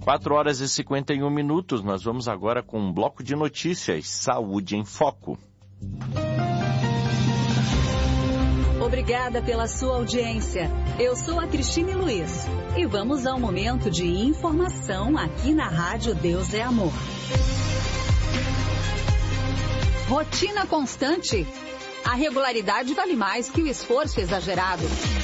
4h51, nós vamos agora com um bloco de notícias, Saúde em Foco. Obrigada pela sua audiência. Eu sou a Cristine Luiz e vamos ao momento de informação aqui na Rádio Deus é Amor. Rotina constante. A regularidade vale mais que o esforço exagerado.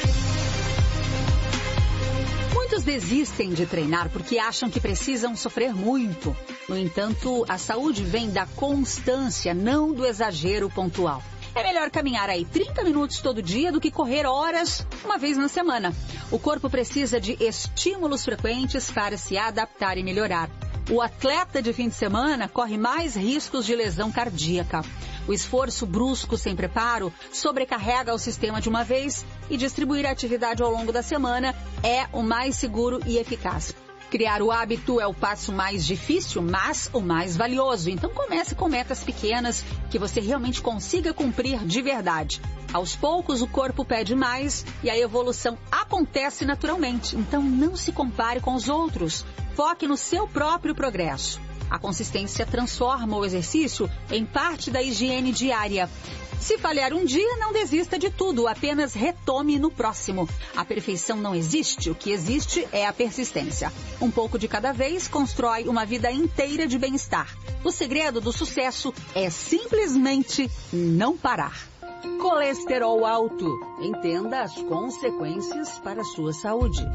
Muitos desistem de treinar porque acham que precisam sofrer muito. No entanto, a saúde vem da constância, não do exagero pontual. É melhor caminhar aí 30 minutos todo dia do que correr horas uma vez na semana. O corpo precisa de estímulos frequentes para se adaptar e melhorar. O atleta de fim de semana corre mais riscos de lesão cardíaca. O esforço brusco sem preparo sobrecarrega o sistema de uma vez e distribuir a atividade ao longo da semana é o mais seguro e eficaz. Criar o hábito é o passo mais difícil, mas o mais valioso. Então comece com metas pequenas que você realmente consiga cumprir de verdade. Aos poucos o corpo pede mais e a evolução acontece naturalmente. Então não se compare com os outros. Foque no seu próprio progresso. A consistência transforma o exercício em parte da higiene diária. Se falhar um dia, não desista de tudo, apenas retome no próximo. A perfeição não existe, o que existe é a persistência. Um pouco de cada vez constrói uma vida inteira de bem-estar. O segredo do sucesso é simplesmente não parar. Colesterol alto. Entenda as consequências para a sua saúde.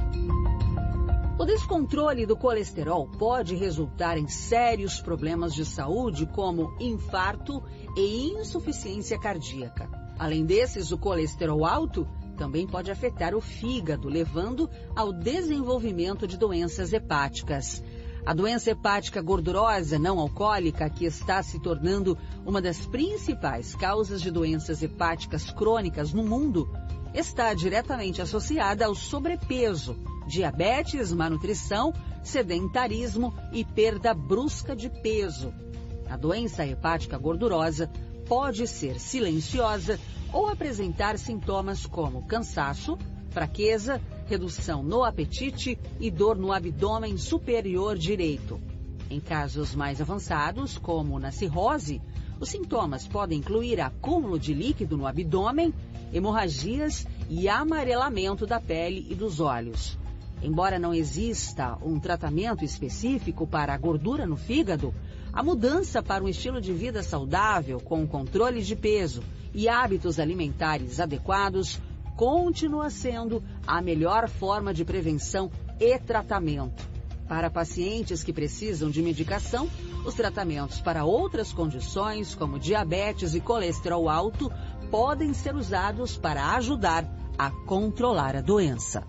O descontrole do colesterol pode resultar em sérios problemas de saúde, como infarto e insuficiência cardíaca. Além desses, o colesterol alto também pode afetar o fígado, levando ao desenvolvimento de doenças hepáticas. A doença hepática gordurosa não alcoólica, que está se tornando uma das principais causas de doenças hepáticas crônicas no mundo, está diretamente associada ao sobrepeso, diabetes, má nutrição, sedentarismo e perda brusca de peso. A doença hepática gordurosa pode ser silenciosa ou apresentar sintomas como cansaço, fraqueza, redução no apetite e dor no abdômen superior direito. Em casos mais avançados, como na cirrose, os sintomas podem incluir acúmulo de líquido no abdômen, hemorragias e amarelamento da pele e dos olhos. Embora não exista um tratamento específico para a gordura no fígado, a mudança para um estilo de vida saudável, com controle de peso e hábitos alimentares adequados, continua sendo a melhor forma de prevenção e tratamento. Para pacientes que precisam de medicação, os tratamentos para outras condições, como diabetes e colesterol alto, podem ser usados para ajudar a controlar a doença.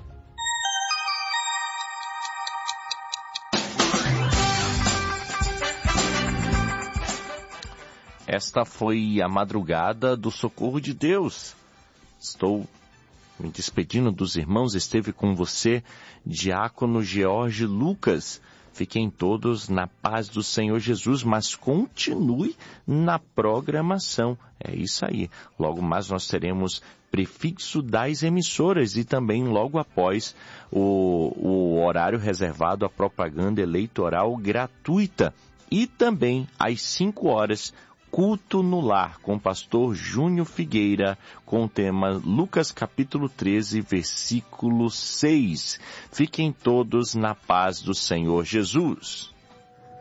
Esta foi a madrugada do Socorro de Deus. Estou me despedindo dos irmãos. Esteve com você, Diácono George Lucas. Fiquem todos na paz do Senhor Jesus, mas continue na programação. É isso aí. Logo mais nós teremos prefixo das emissoras e também logo após o horário reservado à propaganda eleitoral gratuita. E também às 5 horas, Culto no Lar, com o pastor Júnior Figueira, com o tema Lucas capítulo 13, versículo 6. Fiquem todos na paz do Senhor Jesus.